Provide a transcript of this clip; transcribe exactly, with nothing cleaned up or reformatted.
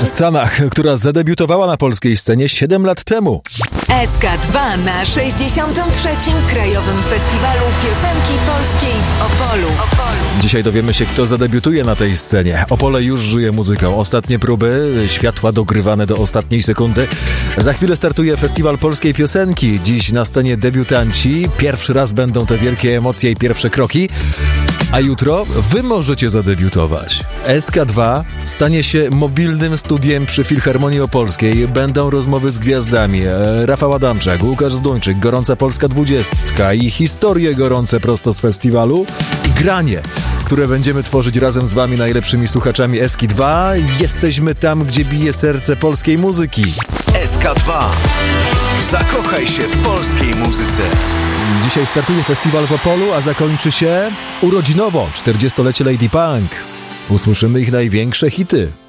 Stanach, która zadebiutowała na polskiej scenie siedem lat temu. S K dwa na sześćdziesiątym trzecim Krajowym Festiwalu Piosenki Polskiej w Opolu. Opolu. Dzisiaj dowiemy się, kto zadebiutuje na tej scenie. Opole już żyje muzyką. Ostatnie próby, światła dogrywane do ostatniej sekundy. Za chwilę startuje Festiwal Polskiej Piosenki. Dziś na scenie debiutanci. Pierwszy raz będą te wielkie emocje i pierwsze kroki. A jutro wy możecie zadebiutować. S K dwa stanie się mobilnym studiem przy Filharmonii Opolskiej. Będą rozmowy z gwiazdami. Rafał Adamczak, Łukasz Zduńczyk, Gorąca Polska dwudziestka i historie gorące prosto z festiwalu i granie, które będziemy tworzyć razem z wami, najlepszymi słuchaczami S K dwa. Jesteśmy tam, gdzie bije serce polskiej muzyki. S K dwa. Zakochaj się w polskiej muzyce. Dzisiaj startuje festiwal w Opolu, a zakończy się urodzinowo czterdziestolecie Lady Punk. Usłyszymy ich największe hity.